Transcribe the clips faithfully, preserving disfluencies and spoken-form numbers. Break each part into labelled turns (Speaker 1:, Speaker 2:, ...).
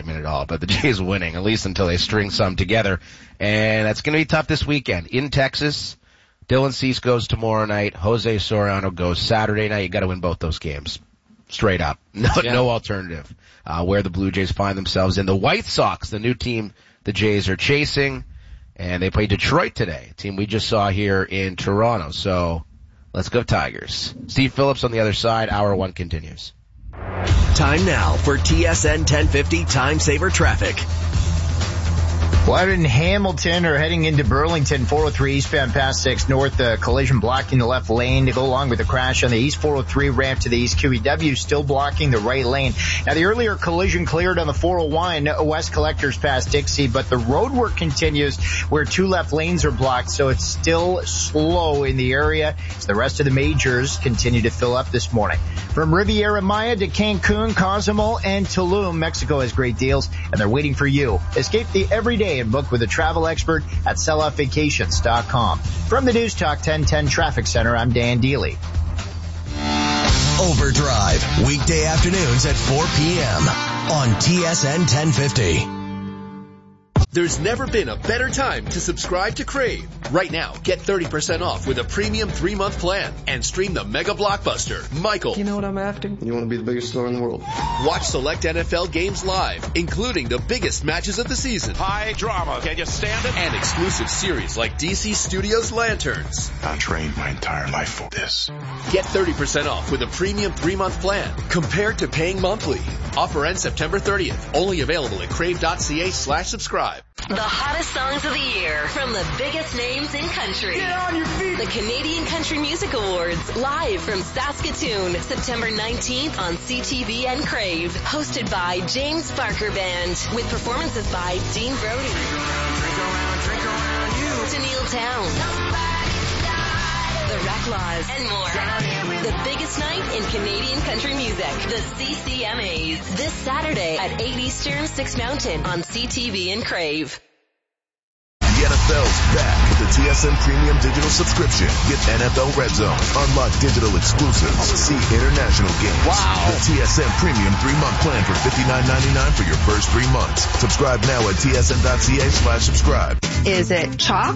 Speaker 1: excitement at all, but the Jays winning, at least until they string some together. And that's going to be tough this weekend. In Texas, Dylan Cease goes tomorrow night. Jose Soriano goes Saturday night. You got to win both those games. Straight up. No, yeah. no alternative. Uh, where the Blue Jays find themselves in. The White Sox, the new team the Jays are chasing, and they play Detroit today, a team we just saw here in Toronto. So let's go Tigers. Steve Phillips on the other side. Hour one continues.
Speaker 2: Time now for T S N ten fifty Time Saver Traffic.
Speaker 3: Well, out in Hamilton or heading into Burlington, four oh three eastbound past six north, uh, collision blocking the left lane to go along with the crash on the east four oh three ramp to the east. Q E W still blocking the right lane. Now, the earlier collision cleared on the four oh one west collectors past Dixie, but the road work continues where two left lanes are blocked, so it's still slow in the area as the rest of the majors continue to fill up this morning. From Riviera Maya to Cancun, Cozumel, and Tulum, Mexico has great deals, and they're waiting for you. Escape the everyday and book with a travel expert at sell off vacations dot com. From the News Talk ten ten Traffic Center, I'm Dan Deely.
Speaker 2: Overdrive, weekday afternoons at four p.m. on T S N ten fifty.
Speaker 4: There's never been a better time to subscribe to Crave. Right now, get thirty percent off with a premium three-month plan and stream the mega blockbuster, Michael.
Speaker 5: You know what I'm after?
Speaker 6: You want to be the biggest star in the world.
Speaker 4: Watch select N F L games live, including the biggest matches of the season.
Speaker 7: High drama. Can you stand it?
Speaker 4: And exclusive series like D C Studios Lanterns.
Speaker 8: I trained my entire life for this.
Speaker 4: Get thirty percent off with a premium three-month plan compared to paying monthly. Offer ends September thirtieth. Only available at crave.ca slash subscribe.
Speaker 9: The hottest songs of the year from the biggest names in country.
Speaker 10: Get on your feet.
Speaker 9: The Canadian Country Music Awards, live from Saskatoon, September nineteenth on C T V and Crave. Hosted by James Barker Band, with performances by Dean Brody,
Speaker 10: drink around, drink around, drink around you.
Speaker 9: Tennille Town, The Reclaws, and more. The biggest night in Canadian country music, the C C M As. This Saturday at eight Eastern, six Mountain on C T V and Crave.
Speaker 11: The N F L's back with the T S N Premium Digital Subscription. Get N F L Red Zone, unlock digital exclusives, see international games.
Speaker 1: Wow.
Speaker 11: The T S N Premium three-month plan for fifty-nine ninety-nine for your first three months. Subscribe now at tsn.ca slash subscribe.
Speaker 12: Is it chalk?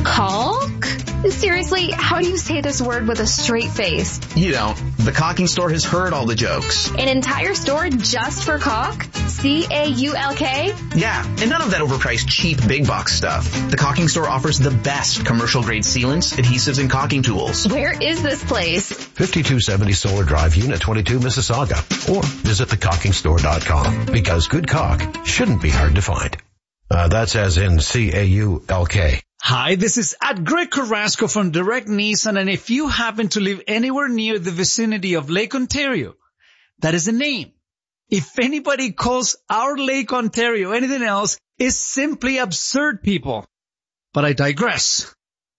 Speaker 12: Caulk? Seriously, how do you say this word with a straight face?
Speaker 13: You don't. The Caulking Store has heard all the jokes.
Speaker 12: An entire store just for caulk? C A U L K?
Speaker 13: Yeah, and none of that overpriced cheap big box stuff. The Caulking Store offers the best commercial grade sealants, adhesives, and caulking tools.
Speaker 12: Where is this place?
Speaker 14: fifty-two seventy Solar Drive, Unit twenty-two, Mississauga. Or visit the caulking store dot com. Because good caulk shouldn't be hard to find. Uh, that's as in C A U L K.
Speaker 15: Hi, this is at Greg Carrasco from Direct Nissan, and if you happen to live anywhere near the vicinity of Lake Ontario, that is the name. If anybody calls our Lake Ontario anything else, it's simply absurd, people. But I digress.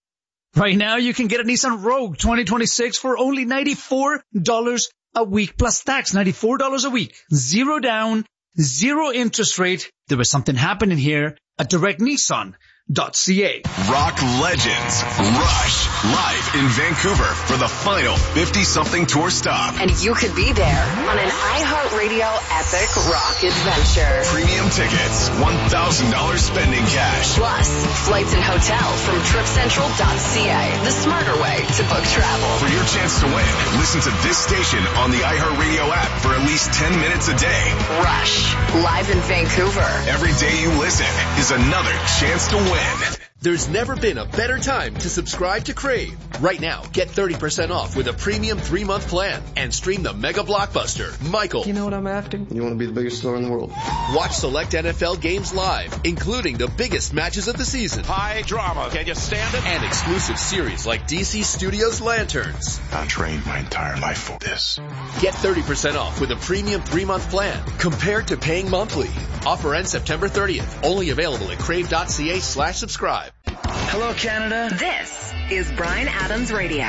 Speaker 15: Right now, you can get a Nissan Rogue twenty twenty-six for only ninety-four dollars a week plus tax. ninety-four dollars a week. Zero down, zero interest rate. There was something happening here at Direct Nissan. .ca.
Speaker 16: Rock Legends Rush live in Vancouver for the final fifty-something tour stop.
Speaker 9: And you could be there on an iHeartRadio epic rock adventure.
Speaker 16: Premium tickets, one thousand dollars spending cash.
Speaker 9: Plus, flights and hotel from trip central dot c a, the smarter way to book travel.
Speaker 16: For your chance to win, listen to this station on the iHeartRadio app for at least ten minutes a day.
Speaker 9: Rush, live in Vancouver.
Speaker 16: Every day you listen is another chance to win.
Speaker 4: There's never been a better time to subscribe to Crave. Right now, get thirty percent off with a premium three-month plan and stream the mega blockbuster, Michael.
Speaker 5: You know what I'm after?
Speaker 6: You want to be the biggest star in the world.
Speaker 4: Watch select N F L games live, including the biggest matches of the season.
Speaker 7: High drama. Can you stand it?
Speaker 4: And exclusive series like D C Studios Lanterns.
Speaker 8: I trained my entire life for this.
Speaker 4: Get thirty percent off with a premium three-month plan compared to paying monthly. Offer ends September thirtieth. Only available at crave.ca slash subscribe.
Speaker 17: Hello, Canada.
Speaker 9: This is Bryan Adams Radio.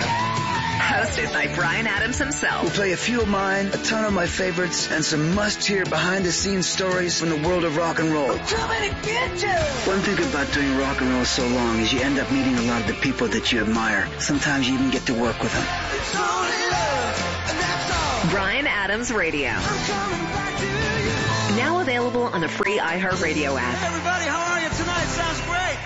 Speaker 9: Hosted by Bryan Adams himself.
Speaker 17: We'll play a few of mine, a ton of my favorites, and some must-hear behind-the-scenes stories from the world of rock and roll.
Speaker 10: Too many bitches!
Speaker 17: One thing about doing rock and roll so long is you end up meeting a lot of the people that you admire. Sometimes you even get to work with them.
Speaker 10: It's only love, and that's all.
Speaker 9: Bryan Adams Radio.
Speaker 10: I'm coming back to you.
Speaker 5: Now available on the free iHeartRadio app.
Speaker 10: Hey everybody, how are you tonight? Sounds great.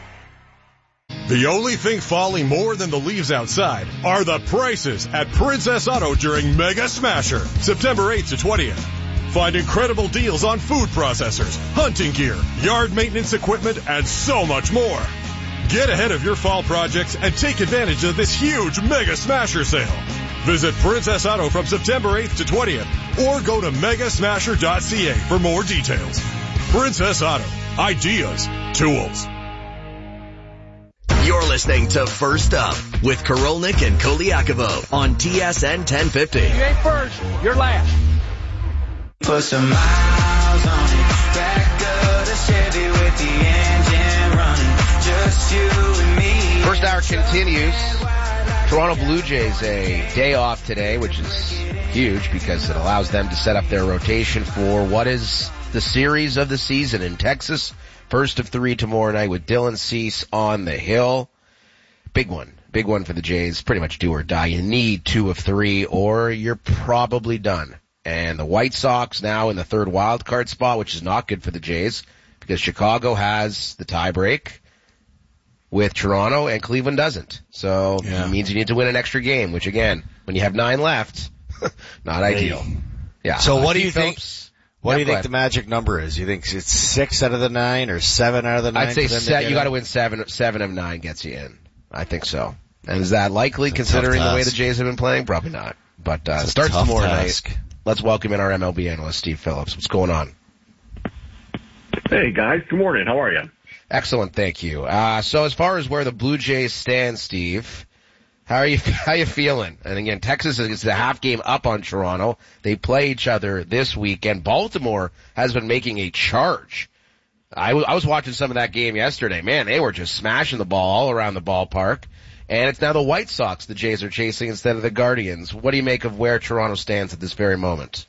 Speaker 18: The only thing falling more than the leaves outside are the prices at Princess Auto during Mega Smasher, September eighth to twentieth. Find incredible deals on food processors, hunting gear, yard maintenance equipment, and so much more. Get ahead of your fall projects and take advantage of this huge Mega Smasher sale. Visit Princess Auto from September eighth to twentieth or go to mega smasher dot c a for more details. Princess Auto. Ideas. Tools.
Speaker 2: You're listening to First Up with Karolnik and Koliakovo on T S N ten fifty.
Speaker 10: You ain't first, you're last.
Speaker 19: Put some miles on it. Back of the Chevy with the engine running. Just you and me.
Speaker 1: First hour continues. Toronto Blue Jays a day off today, which is huge because it allows them to set up their rotation for what is the series of the season in Texas. First of three tomorrow night with Dylan Cease on the hill. Big one. Big one for the Jays. Pretty much do or die. You need two of three or you're probably done. And the White Sox now in the third wild card spot, which is not good for the Jays because Chicago has the tie break with Toronto and Cleveland doesn't. So yeah. It means you need to win an extra game, which again, when you have nine left, not ideal. Yeah.
Speaker 20: So
Speaker 1: uh,
Speaker 20: what do you
Speaker 1: Phillips,
Speaker 20: think? What
Speaker 1: yeah,
Speaker 20: do you think the magic number is? You think it's six out of the nine or seven out of the nine?
Speaker 1: I'd say se- you got to win seven. Seven of nine gets you in. I think so. And is that likely
Speaker 20: it's
Speaker 1: considering the way the Jays have been playing? Probably not. But uh, starts tomorrow task. night. Let's welcome in our M L B analyst, Steve Phillips. What's going on?
Speaker 21: Hey guys, good morning. How are you?
Speaker 1: Excellent, thank you. Uh, so as far as where the Blue Jays stand, Steve, how are you, how are you feeling? And again, Texas is the half game up on Toronto. They play each other this weekend. Baltimore has been making a charge. I, w- I was watching some of that game yesterday. Man, they were just smashing the ball all around the ballpark. And it's now the White Sox the Jays are chasing instead of the Guardians. What do you make of where Toronto stands at this very moment?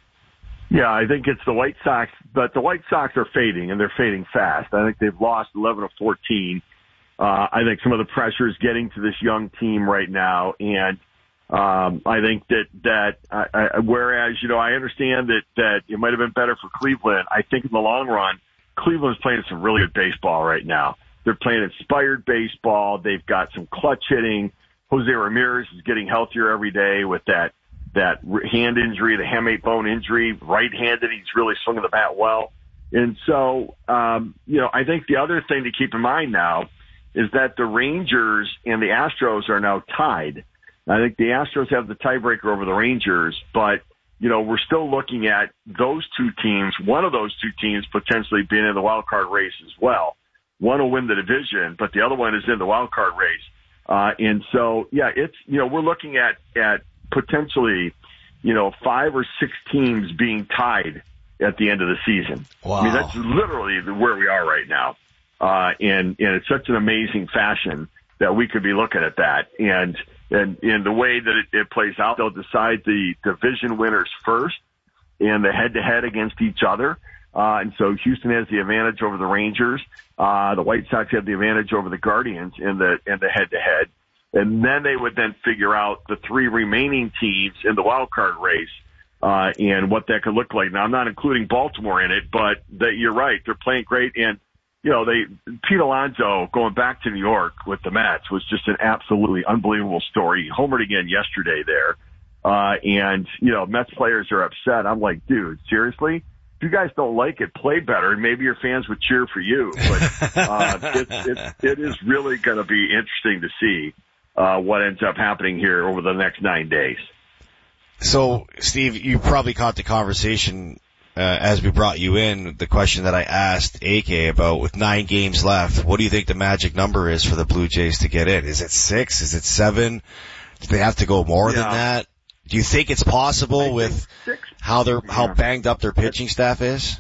Speaker 21: Yeah, I think it's the White Sox, but the White Sox are fading, and they're fading fast. I think they've lost eleven of fourteen. Uh, I think some of the pressure is getting to this young team right now, and um, I think that that I, I, whereas you know I understand that that it might have been better for Cleveland. I think in the long run, Cleveland's playing some really good baseball right now. They're playing inspired baseball. They've got some clutch hitting. Jose Ramirez is getting healthier every day with that that hand injury, the hamate bone injury, right-handed. He's really swinging the bat well. And so, um, you know, I think the other thing to keep in mind now is that the Rangers and the Astros are now tied. I think the Astros have the tiebreaker over the Rangers, but, you know, we're still looking at those two teams, one of those two teams potentially being in the wild card race as well. One will win the division, but the other one is in the wild card race. Uh, and so, yeah, it's, you know, we're looking at, at potentially, you know, five or six teams being tied at the end of the season.
Speaker 20: Wow.
Speaker 21: I mean, that's literally where we are right now. Uh, and, and it's such an amazing fashion that we could be looking at that. And, and in the way that it, it plays out, they'll decide the division winners first and the head to head against each other. Uh, and so Houston has the advantage over the Rangers. Uh, the White Sox have the advantage over the Guardians in the, in the head to head. And then they would then figure out the three remaining teams in the wild card race, uh, and what that could look like. Now, I'm not including Baltimore in it, but that you're right. They're playing great. And, you know, they, Pete Alonso going back to New York with the Mets was just an absolutely unbelievable story. He homered again yesterday there. Uh, and, you know, Mets players are upset. I'm like, dude, seriously? If you guys don't like it, play better. Maybe your fans would cheer for you. But, uh, it, it, it is really going to be interesting to see. Uh, what ends up happening here over the next nine days.
Speaker 20: So, Steve, you probably caught the conversation uh, as we brought you in, the question that I asked A K about with nine games left. What do you think the magic number is for the Blue Jays to get in? Is it six? Is it seven? Do they have to go more yeah. than that? Do you think it's possible I with how they're how banged up their pitching staff is?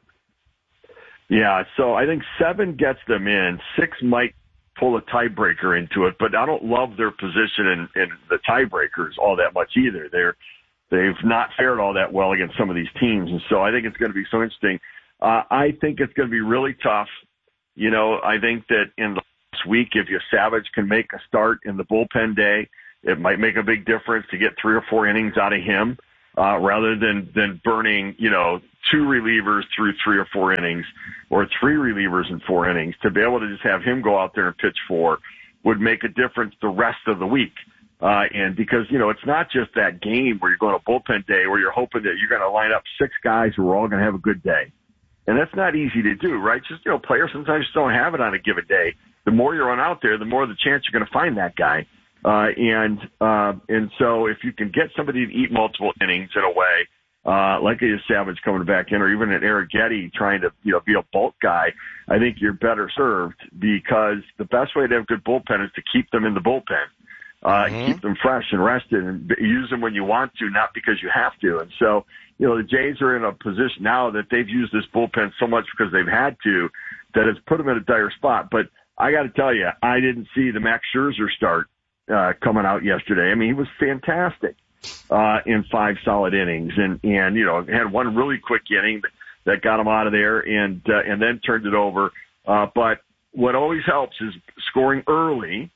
Speaker 21: Yeah, so I think seven gets them in. Six might pull a tiebreaker into it, but I don't love their position in, in the tiebreakers all that much either. They're, they've not fared all that well against some of these teams, and so I think it's going to be so interesting. Uh, I think it's going to be really tough. You know, I think that in the last week, if you Savage can make a start in the bullpen day, it might make a big difference to get three or four innings out of him. uh, rather than, than burning, you know, two relievers through three or four innings or three relievers in four innings. To be able to just have him go out there and pitch four would make a difference the rest of the week. Uh, and because, you know, it's not just that game where you're going to bullpen day where you're hoping that you're going to line up six guys who are all going to have a good day. And that's not easy to do, right? Just, you know, players sometimes just don't have it on a given day. The more you're on out there, the more the chance you're going to find that guy. Uh, and, uh, and so if you can get somebody to eat multiple innings in a way, uh, like a Savage coming back in, or even an Arrighetti trying to, you know, be a bulk guy, I think you're better served because the best way to have good bullpen is to keep them in the bullpen. Uh, mm-hmm. Keep them fresh and rested and use them when you want to, not because you have to. And so, you know, the Jays are in a position now that they've used this bullpen so much because they've had to, that it's put them in a dire spot. But I got to tell you, I didn't see the Max Scherzer start uh, coming out yesterday. I mean, he was fantastic uh, in five solid innings, and and you know, had one really quick inning that, that got him out of there, and uh, and then turned it over. Uh, but what always helps is scoring early,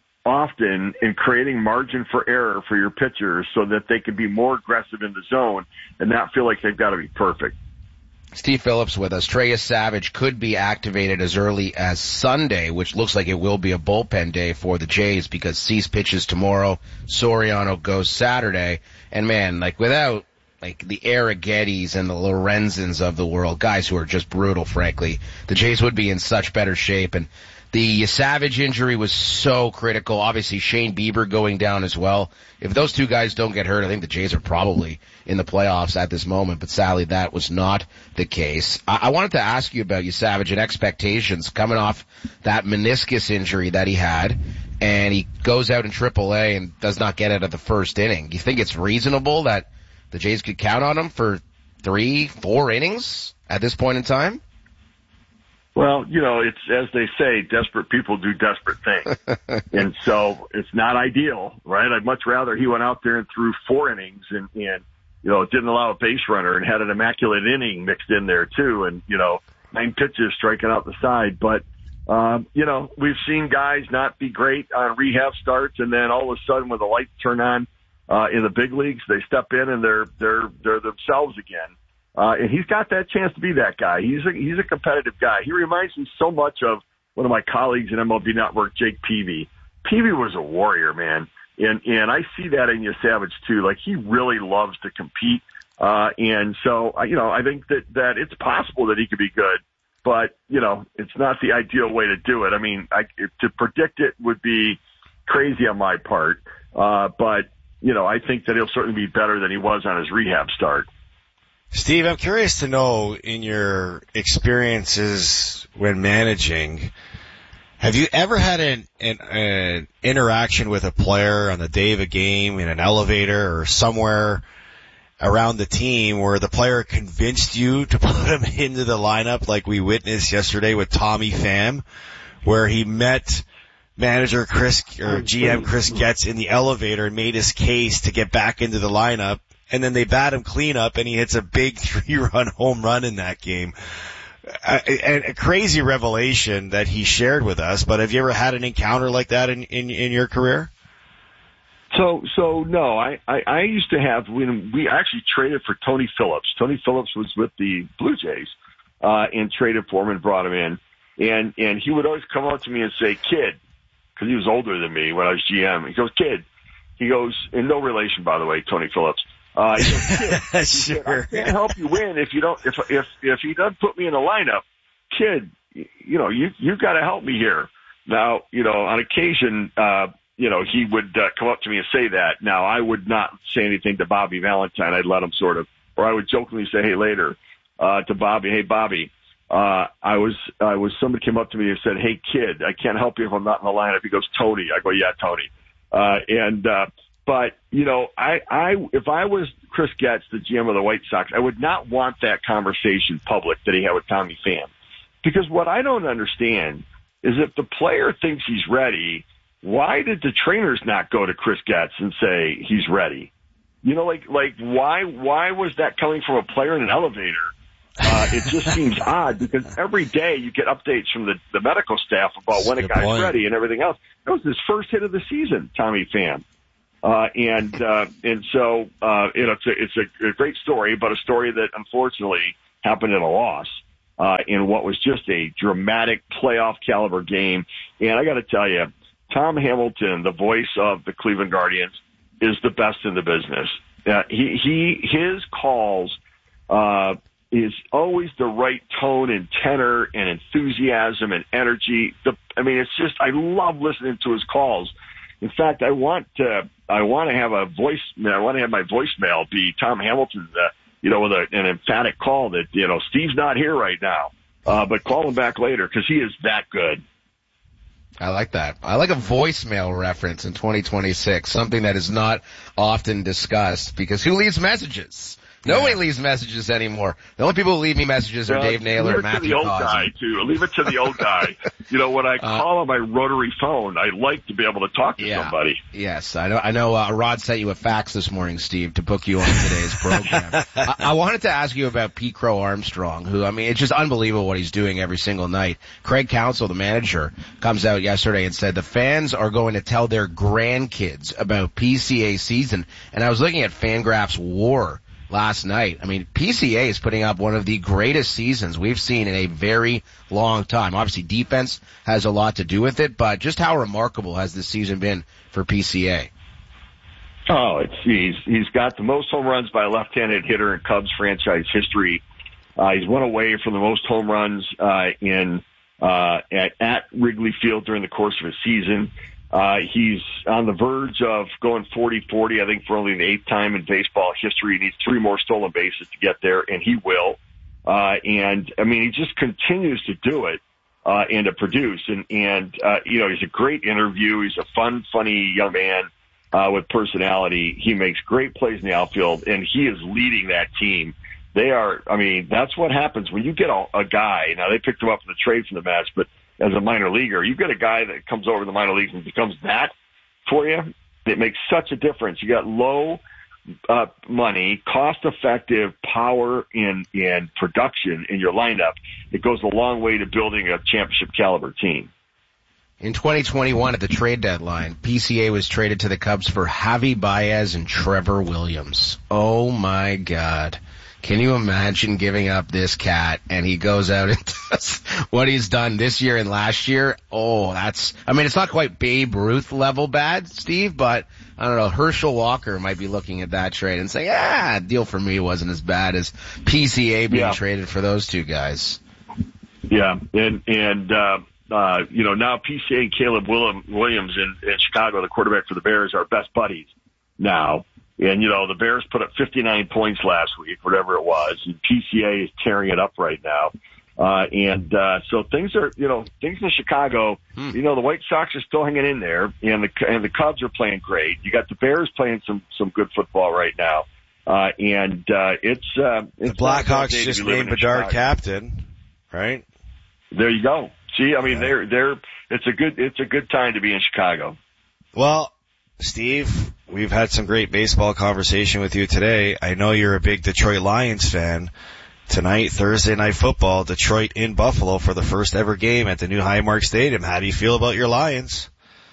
Speaker 21: often, in creating margin for error for your pitchers so that they can be more aggressive in the zone and not feel like they've got to be perfect.
Speaker 1: Steve Phillips with us. Treyas Savage could be activated as early as Sunday, which looks like it will be a bullpen day for the Jays because Cease pitches tomorrow, Soriano goes Saturday. And man, like without like the Arrighettis and the Lorenzens of the world, guys who are just brutal, frankly, the Jays would be in such better shape. And the Savage injury was so critical. Obviously, Shane Bieber going down as well. If those two guys don't get hurt, I think the Jays are probably in the playoffs at this moment. But sadly, that was not the case. I, I wanted to ask you about you, Savage, and expectations coming off that meniscus injury that he had, and he goes out in triple A and does not get out of the first inning. Do you think it's reasonable that the Jays could count on him for three, four innings at this point in time?
Speaker 21: Well, you know, it's, as they say, desperate people do desperate things. And so it's not ideal, right? I'd much rather he went out there and threw four innings and, and, you know, didn't allow a base runner and had an immaculate inning mixed in there too. And, you know, nine pitches striking out the side. But, um, you know, we've seen guys not be great on rehab starts. And then all of a sudden when the lights turn on, uh, in the big leagues, they step in and they're, they're, they're themselves again. Uh, and he's got that chance to be that guy. He's a, he's a competitive guy. He reminds me so much of one of my colleagues in M L B Network, Jake Peavy. Peavy was a warrior, man. And, and I see that in Savage too. Like he really loves to compete. Uh, and so, you know, I think that, that it's possible that he could be good, but you know, it's not the ideal way to do it. I mean, I, to predict it would be crazy on my part. Uh, but you know, I think that he'll certainly be better than he was on his rehab start.
Speaker 20: Steve, I'm curious to know, in your experiences when managing, have you ever had an, an, an interaction with a player on the day of a game in an elevator or somewhere around the team where the player convinced you to put him into the lineup like we witnessed yesterday with Tommy Pham, where he met manager Chris or G M Chris Getz in the elevator and made his case to get back into the lineup? And then they bat him clean up, and he hits a big three-run home run in that game. A, a crazy revelation that he shared with us. But have you ever had an encounter like that in in, in your career?
Speaker 21: So, so no. I, I I used to have when we actually traded for Tony Phillips. Tony Phillips was with the Blue Jays, uh, and traded for him and brought him in. And and he would always come up to me and say, "Kid," because he was older than me when I was G M. He goes, "Kid." He goes, in no relation, by the way, Tony Phillips. Uh, he goes, kid, he said, I can't help you win if you don't, if, if, if he doesn't put me in the lineup, kid, you know, you, you've got to help me here. Now, you know, on occasion, uh, you know, he would uh, come up to me and say that. Now, I would not say anything to Bobby Valentine. I'd let him sort of, or I would jokingly say, hey, later, uh, to Bobby, hey, Bobby, uh, I was, I was, somebody came up to me and said, hey, kid, I can't help you if I'm not in the lineup. He goes, Tony. I go, yeah, Tony. Uh, and, uh, But, you know, I, I, if I was Chris Getz, the G M of the White Sox, I would not want that conversation public that he had with Tommy Pham. Because what I don't understand is if the player thinks he's ready, why did the trainers not go to Chris Getz and say he's ready? You know, like, like why, why was that coming from a player in an elevator? Uh, it just seems odd because every day you get updates from the, the medical staff about when a guy's ready and everything else. That was his first hit of the season, Tommy Pham. Uh, and, uh, and so, uh, you know, it's a, it's a, a great story, but a story that unfortunately happened in a loss, uh, in what was just a dramatic playoff caliber game. And I got to tell you, Tom Hamilton, the voice of the Cleveland Guardians, is the best in the business. Uh, he, he, his calls, uh, is always the right tone and tenor and enthusiasm and energy. The, I mean, it's just, I love listening to his calls. In fact, I want to, I want to have a voice, I want to have my voicemail be Tom Hamilton, uh, you know, with a, an emphatic call that, you know, Steve's not here right now, uh, but call him back later because he is that good.
Speaker 1: I like that. I like a voicemail reference in twenty twenty-six, something that is not often discussed because who leaves messages? Nobody yeah. leaves messages anymore. The only people who leave me messages are uh, Dave Naylor and Matthew
Speaker 21: Leave it to the old guy, too. Leave it to the old guy. You know, when I call uh, on my rotary phone, I like to be able to talk to
Speaker 1: yeah.
Speaker 21: somebody.
Speaker 1: Yes, I know. I know. Uh, Rod sent you a fax this morning, Steve, to book you on today's program. I, I wanted to ask you about Pete Crow Armstrong, who, I mean, it's just unbelievable what he's doing every single night. Craig Counsell, the manager, comes out yesterday and said the fans are going to tell their grandkids about P C A season. And I was looking at Fangraphs WAR last night. I mean, P C A is putting up one of the greatest seasons we've seen in a very long time. Obviously, defense has a lot to do with it, but just how remarkable has this season been for P C A?
Speaker 21: Oh, it's he's he's got the most home runs by a left-handed hitter in Cubs franchise history. Uh, he's one away from the most home runs uh, in uh, at, at Wrigley Field during the course of a season. Uh, he's on the verge of going forty forty, I think, for only the eighth time in baseball history. He needs three more stolen bases to get there, and he will. Uh, and, I mean, he just continues to do it, uh, and to produce. And, and, uh, you know, he's a great interview. He's a fun, funny young man, uh, with personality. He makes great plays in the outfield, and he is leading that team. They are, I mean, that's what happens when you get a, a guy. Now, they picked him up in the trade from the Mets, but as a minor leaguer, you get a guy that comes over to the minor leagues and becomes that for you. It makes such a difference. You got low uh, money, cost-effective power in in production in your lineup. It goes a long way to building a championship caliber team.
Speaker 1: In twenty twenty-one, at the trade deadline, P C A was traded to the Cubs for Javi Baez and Trevor Williams. Oh my God. Can you imagine giving up this cat and he goes out and does what he's done this year and last year? Oh, that's, I mean, it's not quite Babe Ruth level bad, Steve, but I don't know, Herschel Walker might be looking at that trade and saying, ah, deal for me wasn't as bad as P C A being yeah. traded for those two guys.
Speaker 21: Yeah, and, and, uh, uh, you know, now P C A and Caleb Williams in, in Chicago, the quarterback for the Bears, are best buddies now. And, you know, the Bears put up fifty-nine points last week, whatever it was, and P C A is tearing it up right now. Uh, and, uh, so things are, you know, things in Chicago, hmm. you know, the White Sox are still hanging in there, and the, and the Cubs are playing great. You got the Bears playing some, some good football right now. Uh, and, uh, it's, uh, it's
Speaker 20: the Blackhawks just named Bedard captain, right?
Speaker 21: There you go. See, I mean, yeah. they're, they're, it's a good, it's a good time to be in Chicago.
Speaker 20: Well, Steve, we've had some great baseball conversation with you today. I know you're a big Detroit Lions fan. Tonight, Thursday Night Football, Detroit in Buffalo for the first ever game at the new Highmark Stadium. How do you feel about your Lions?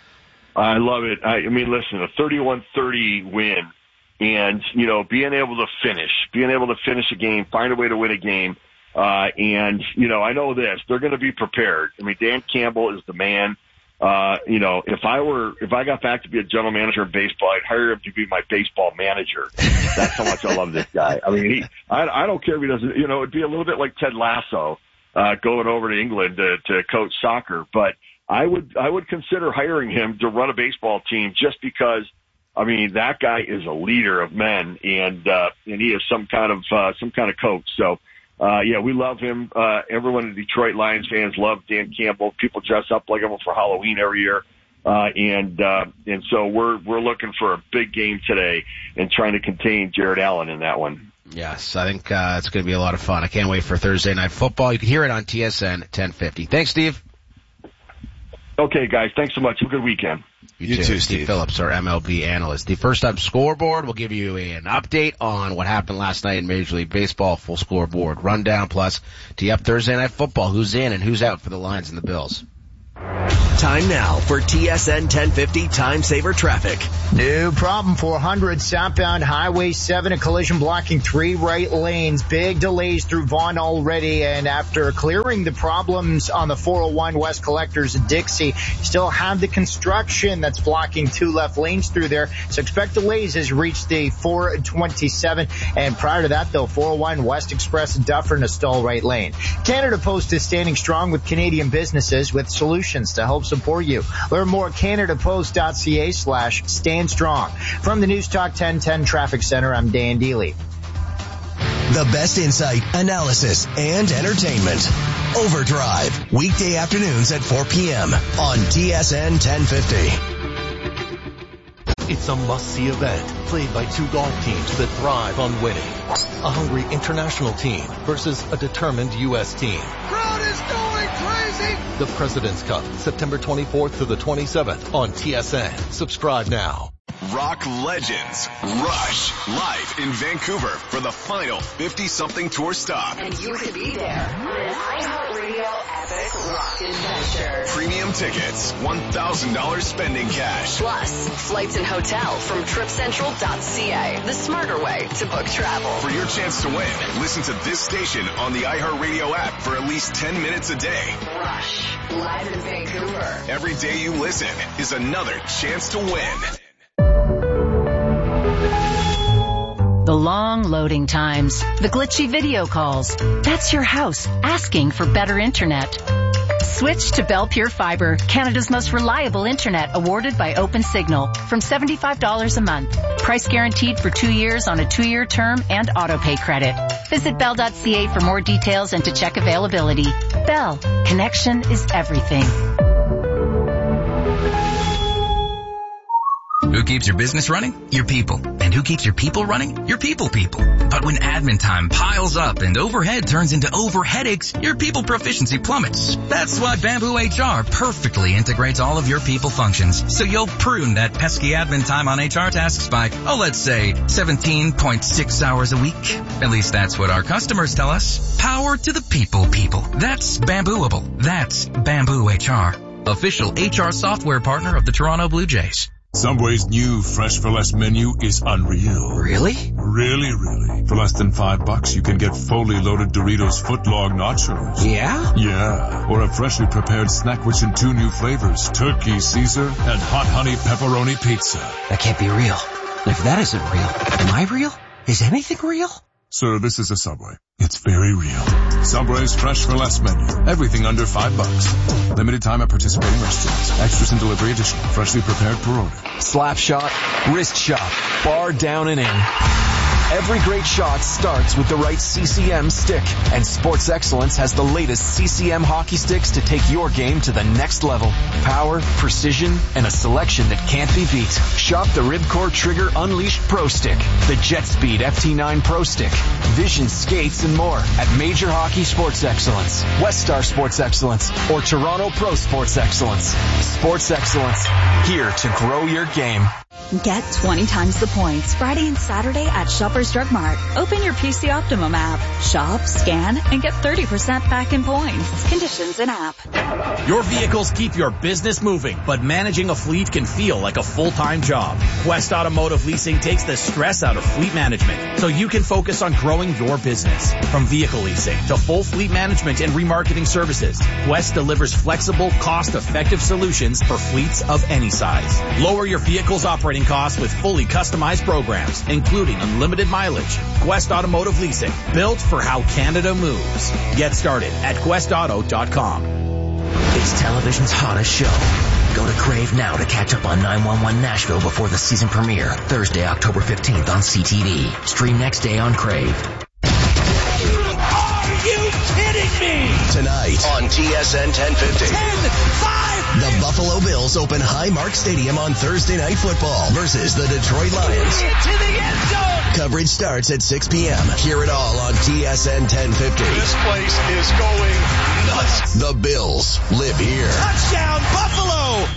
Speaker 21: I love it. I, I mean, listen, a thirty-one thirty win and, you know, being able to finish, being able to finish a game, find a way to win a game. Uh, and, you know, I know this, they're going to be prepared. I mean, Dan Campbell is the man. Uh, you know, if I were, if I got back to be a general manager in baseball, I'd hire him to be my baseball manager. That's how much I love this guy. I mean, he, I, I don't care if he doesn't, you know, it'd be a little bit like Ted Lasso, uh, going over to England to, to coach soccer, but I would, I would consider hiring him to run a baseball team just because, I mean, that guy is a leader of men and, uh, and he is some kind of, uh, some kind of coach. So, Uh, yeah, we love him. Uh, everyone in Detroit Lions fans love Dan Campbell. People dress up like him for Halloween every year. Uh, and, uh, and so we're, we're looking for a big game today and trying to contain Jared Allen in that one.
Speaker 1: Yes, I think, uh, it's going to be a lot of fun. I can't wait for Thursday Night Football. You can hear it on T S N ten fifty. Thanks, Steve.
Speaker 21: Okay, guys. Thanks so much. Have a good weekend.
Speaker 1: You,
Speaker 20: you
Speaker 1: too,
Speaker 20: too, Steve.
Speaker 1: Steve Phillips, our M L B analyst. The First Up Scoreboard will give you an update on what happened last night in Major League Baseball. Full scoreboard rundown, plus tee up Thursday Night Football. Who's in and who's out for the Lions and the Bills.
Speaker 2: Time now for T S N ten fifty Time Saver Traffic.
Speaker 3: New problem four hundred southbound Highway seven, a collision blocking three right lanes. Big delays through Vaughan already, and after clearing the problems on the four oh one West Collectors at Dixie, still have the construction that's blocking two left lanes through there. So expect delays as you reach the four twenty-seven. And prior to that, though, four oh one West Express and Dufferin a stall right lane. Canada Post is standing strong with Canadian businesses with solutions to help support you. Learn more at canadapost.ca slash stand strong. From the News Talk ten ten Traffic Center, I'm Dan Deely.
Speaker 2: The best insight, analysis, and entertainment. Overdrive, weekday afternoons at four p.m. on T S N ten fifty.
Speaker 22: It's a must-see event played by two golf teams that thrive on winning. A hungry international team versus a determined U S team.
Speaker 10: Crowd is going crazy!
Speaker 22: The President's Cup, September twenty-fourth to the twenty-seventh on T S N. Subscribe now.
Speaker 16: Rock Legends Rush live in Vancouver for the final fifty-something tour stop.
Speaker 9: And you could be there on an iHeartRadio epic rock adventure.
Speaker 16: Premium tickets, one thousand dollars spending cash.
Speaker 9: Plus, flights and hotel from trip central dot c a, the smarter way to book travel.
Speaker 16: For your chance to win, listen to this station on the iHeartRadio app for at least ten minutes a day.
Speaker 9: Rush, live in Vancouver.
Speaker 16: Every day you listen is another chance to win.
Speaker 23: The long loading times, the glitchy video calls. That's your house asking for better internet. Switch to Bell Pure Fiber, Canada's most reliable internet, awarded by OpenSignal, from seventy-five dollars a month. Price guaranteed for two years on a two-year term and auto-pay credit. Visit bell dot c a for more details and to check availability. Bell, connection is everything.
Speaker 24: Who keeps your business running? Your people. And who keeps your people running? Your people people. But when admin time piles up and overhead turns into over headaches, your people proficiency plummets. That's why Bamboo H R perfectly integrates all of your people functions, so you'll prune that pesky admin time on H R tasks by, oh, let's say seventeen point six hours a week. At least that's what our customers tell us. Power to the people people. That's Bambooable. That's Bamboo H R. Official H R software partner of the Toronto Blue Jays.
Speaker 8: Subway's new Fresh for Less menu is unreal.
Speaker 24: Really?
Speaker 8: Really, really. For less than five bucks, you can get fully loaded Doritos footlong nachos.
Speaker 24: Yeah?
Speaker 8: Yeah. Or a freshly prepared snack rich in two new flavors, Turkey Caesar and Hot Honey Pepperoni Pizza.
Speaker 25: That can't be real. If that isn't real, am I real? Is anything real?
Speaker 8: Sir, this is a Subway. It's very real. Subway's Fresh for Less menu. Everything under five bucks. Limited time at participating restaurants. Extras and delivery additional. Freshly prepared per order.
Speaker 26: Slap shot, wrist shot, bar down and in. Every great shot starts with the right C C M stick, and Sports Excellence has the latest C C M hockey sticks to take your game to the next level. Power, precision, and a selection that can't be beat. Shop the Ribcore Trigger Unleashed Pro Stick, the Jet Speed F T nine Pro Stick, Vision Skates, and more at Major Hockey Sports Excellence, West Star Sports Excellence, or Toronto Pro Sports Excellence. Sports Excellence, here to grow your game.
Speaker 27: Get twenty times the points Friday and Saturday at Shoppers Drug Mart. Open your P C Optimum app. Shop, scan, and get thirty percent back in points. Conditions in app.
Speaker 28: Your vehicles keep your business moving, but managing a fleet can feel like a full-time job. Quest Automotive Leasing takes the stress out of fleet management, so you can focus on growing your business. From vehicle leasing to full fleet management and remarketing services, Quest delivers flexible, cost-effective solutions for fleets of any size. Lower your vehicle's operating costs with fully customized programs, including unlimited mileage. Quest Automotive Leasing, built for how Canada moves. Get started at quest auto dot com.
Speaker 25: It's television's hottest show. Go to Crave now to catch up on nine one one Nashville before the season premiere, Thursday, October fifteenth on C T V. Stream next day on Crave.
Speaker 10: Are you kidding me?
Speaker 2: Tonight on T S N ten fifty.
Speaker 10: ten, five.
Speaker 2: The Buffalo Bills open Highmark Stadium on Thursday Night Football versus the Detroit Lions.
Speaker 10: To the end zone.
Speaker 2: Coverage starts at six p.m. Hear it all on T S N ten fifty.
Speaker 10: This place is going nuts.
Speaker 2: The Bills live here.
Speaker 10: Touchdown, Buffalo!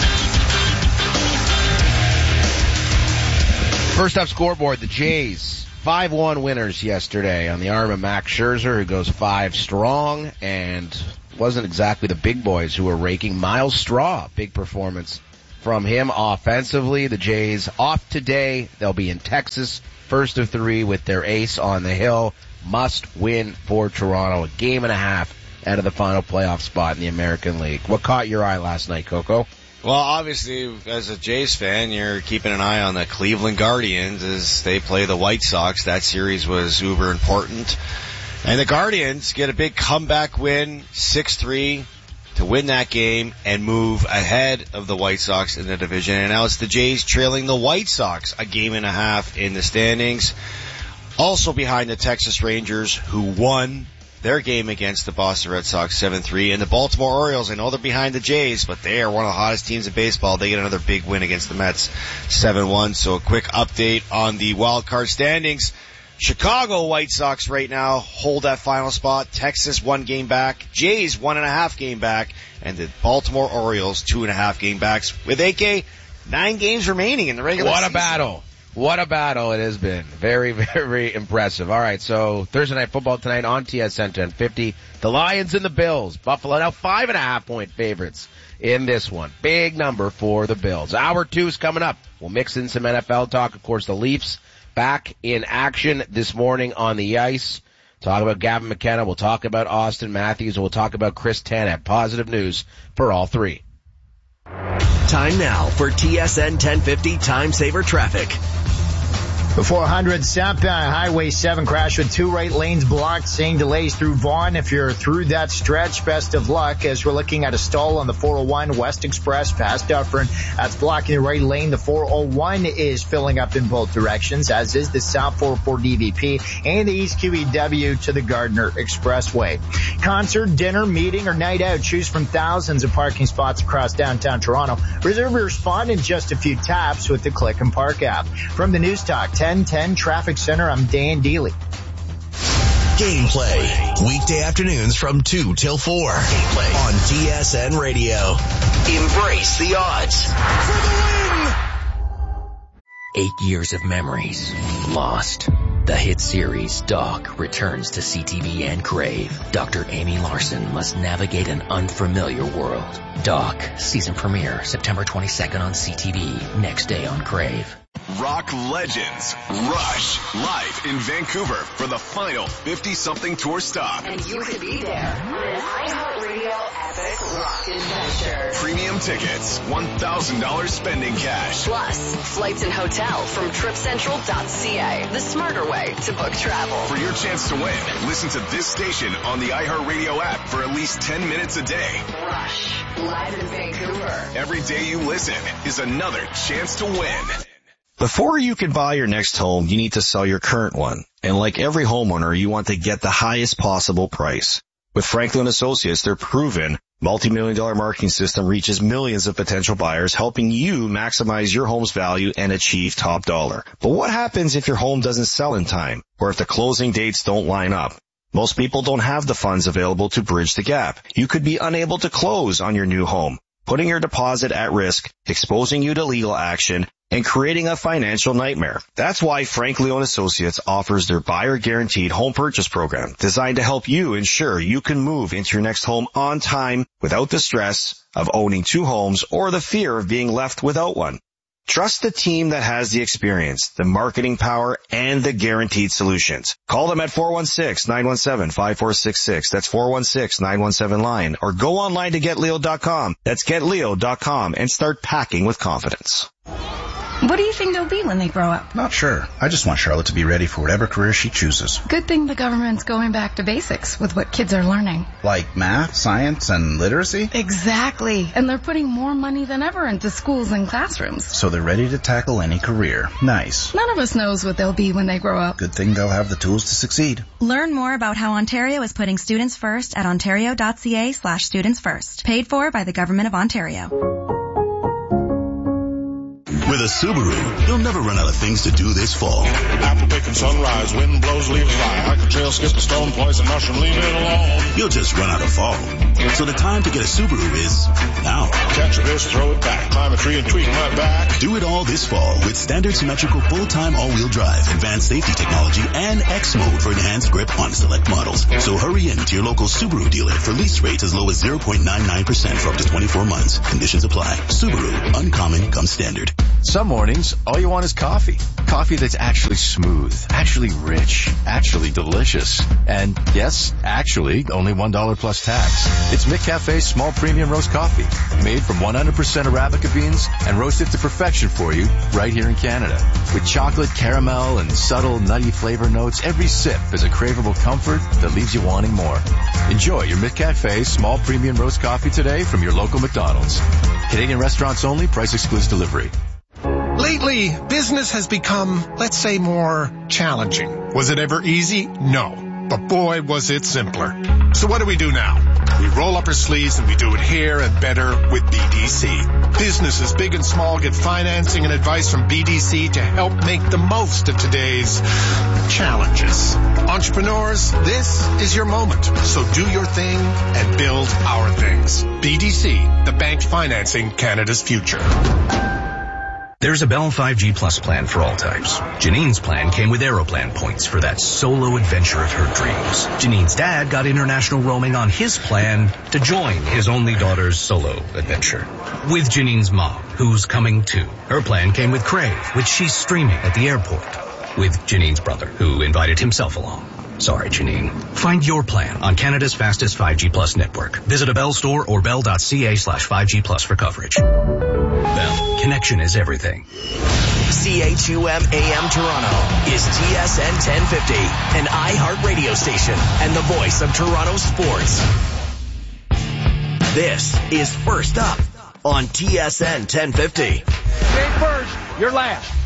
Speaker 1: First up scoreboard, the Jays five one winners yesterday on the arm of Max Scherzer, who goes five strong, and wasn't exactly the big boys who were raking. Miles Straw, big performance from him offensively. The Jays off today. They'll be in Texas, first of three with their ace on the hill. Must win for Toronto. A game and a half out of the final playoff spot in the American League. What caught your eye last night, Coco?
Speaker 20: Well, obviously, as a Jays fan, you're keeping an eye on the Cleveland Guardians as they play the White Sox. That series was uber important. And the Guardians get a big comeback win, six three, to win that game and move ahead of the White Sox in the division. And now it's the Jays trailing the White Sox a game and a half in the standings. Also behind the Texas Rangers, who won their game against the Boston Red Sox seven three. And the Baltimore Orioles, I know they're behind the Jays, but they are one of the hottest teams in baseball. They get another big win against the Mets seven one. So a quick update on the wild card standings. Chicago White Sox right now hold that final spot. Texas one game back. Jays one and a half game back. And the Baltimore Orioles two and a half game backs. With A K, nine games remaining in the regular season.
Speaker 1: What a battle. What a battle it has been. Very, very impressive. All right, so Thursday Night Football tonight on T S N ten fifty. The Lions and the Bills. Buffalo now five and a half point favorites in this one. Big number for the Bills. Hour two is coming up. We'll mix in some N F L talk. Of course, the Leafs back in action this morning on the ice. Talk about Gavin McKenna. We'll talk about Austin Matthews. And we'll talk about Chris Tanev. Positive news for all three.
Speaker 2: Time now for T S N ten fifty Time Saver Traffic.
Speaker 3: The four hundred southbound Highway seven crash with two right lanes blocked, seeing delays through Vaughan. If you're through that stretch, best of luck as we're looking at a stall on the four oh one West Express past Dufferin. That's blocking the right lane. The four oh one is filling up in both directions, as is the South four oh four D V P and the East Q E W to the Gardner Expressway. Concert, dinner, meeting, or night out. Choose from thousands of parking spots across downtown Toronto. Reserve your spot in just a few taps with the Click and Park app. From the News Talk ten ten Traffic Center, I'm Dan Dealey.
Speaker 2: Gameplay. Weekday afternoons from two till four. Gameplay on T S N Radio. Embrace the odds. For the win!
Speaker 25: Eight years of memories lost. The hit series Doc returns to C T V and Crave. Doctor Amy Larson must navigate an unfamiliar world. Doc, season premiere September twenty-second on C T V, next day on Crave.
Speaker 16: Rock Legends Rush live in Vancouver for the final fifty-something tour stop.
Speaker 9: And you could be there. An iHeartRadio epic rock adventure.
Speaker 16: Premium tickets, one thousand dollars spending cash.
Speaker 9: Plus, flights and hotel from trip central dot c a, the smarter way to book travel.
Speaker 16: For your chance to win, listen to this station on the iHeartRadio app for at least ten minutes a day.
Speaker 9: Rush, live in Vancouver.
Speaker 16: Every day you listen is another chance to win.
Speaker 4: Before you can buy your next home, you need to sell your current one. And like every homeowner, you want to get the highest possible price. With Franklin Associates, their proven multi-million dollar marketing system reaches millions of potential buyers, helping you maximize your home's value and achieve top dollar. But what happens if your home doesn't sell in time, or if the closing dates don't line up? Most people don't have the funds available to bridge the gap. You could be unable to close on your new home, putting your deposit at risk, exposing you to legal action, and creating a financial nightmare. That's why Frank Leon Associates offers their buyer guaranteed home purchase program, designed to help you ensure you can move into your next home on time without the stress of owning two homes or the fear of being left without one. Trust the team that has the experience, the marketing power, and the guaranteed solutions. Call them at four one six, nine one seven, five four six six. That's four one six, nine one seven, line. Or go online to get leo dot com. That's get leo dot com and start packing with confidence.
Speaker 6: What do you think they'll be when they grow up?
Speaker 7: Not sure. I just want Charlotte to be ready for whatever career she chooses.
Speaker 6: Good thing the government's going back to basics with what kids are learning.
Speaker 7: Like math, science, and literacy?
Speaker 6: Exactly. And they're putting more money than ever into schools and classrooms.
Speaker 7: So they're ready to tackle any career. Nice.
Speaker 6: None of us knows what they'll be when they grow up.
Speaker 7: Good thing they'll have the tools to succeed.
Speaker 11: Learn more about how Ontario is putting students first at ontario dot c a slash students first. Paid for by the Government of Ontario.
Speaker 5: With a Subaru, you'll never run out of things to do this fall.
Speaker 12: Apple picking sunrise, wind blows leaves fly. Hike a trail, skip a stone, poison mushroom, leave it alone.
Speaker 5: You'll just run out of fall. So the time to get a Subaru is now.
Speaker 12: Catch a fish, throw it back, climb a tree and tweak my back.
Speaker 5: Do it all this fall with standard symmetrical full-time all-wheel drive, advanced safety technology, and X mode for enhanced grip on select models. So hurry in to your local Subaru dealer for lease rates as low as zero point nine nine percent for up to twenty-four months. Conditions apply. Subaru, uncommon comes standard.
Speaker 13: Some mornings, all you want is coffee. Coffee that's actually smooth, actually rich, actually delicious. And yes, actually, only one dollar plus tax. It's McCafe's small premium roast coffee, made from one hundred percent Arabica beans and roasted to perfection for you right here in Canada. With chocolate, caramel, and subtle nutty flavor notes, every sip is a craveable comfort that leaves you wanting more. Enjoy your McCafe small premium roast coffee today from your local McDonald's. Canadian restaurants only, price excludes delivery.
Speaker 14: Lately, business has become, let's say, more challenging. Was it ever easy? No. But boy, was it simpler. So what do we do now? We roll up our sleeves and we do it here and better with B D C. Businesses big and small get financing and advice from B D C to help make the most of today's challenges. Entrepreneurs, this is your moment. So do your thing and build our things. B D C, the bank financing Canada's future.
Speaker 15: There's a Bell five G Plus plan for all types. Janine's plan came with Aeroplan points for that solo adventure of her dreams. Janine's dad got international roaming on his plan to join his only daughter's solo adventure. With Janine's mom, who's coming too. Her plan came with Crave, which she's streaming at the airport. With Janine's brother, who invited himself along. Sorry, Janine. Find your plan on Canada's fastest five G Plus network. Visit a Bell store or bell.ca slash 5G Plus for coverage. Bell, connection is everything.
Speaker 2: C H U M A M Toronto is T S N ten fifty, an iHeart radio station and the voice of Toronto sports. This is First Up on T S N ten fifty.
Speaker 10: Game first, you're last.